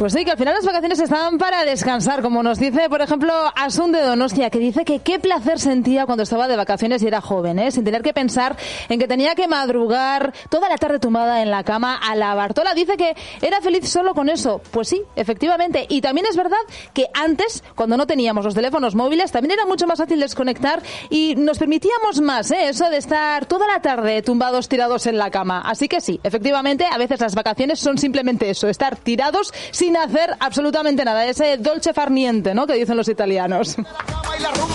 Pues sí, que al final las vacaciones estaban para descansar, como nos dice, por ejemplo, Asun de Donostia, que dice que qué placer sentía cuando estaba de vacaciones y era joven, sin tener que pensar en que tenía que madrugar toda la tarde tumbada en la cama a la Bartola. Dice que era feliz solo con eso. Pues sí, efectivamente. Y también es verdad que antes, cuando no teníamos los teléfonos móviles, también era mucho más fácil desconectar y nos permitíamos más, eso de estar toda la tarde tumbados, tirados en la cama. Así que sí, efectivamente, a veces las vacaciones son simplemente eso, estar tirados sin hacer absolutamente nada. Ese dolce far niente, ¿no?, que dicen los italianos.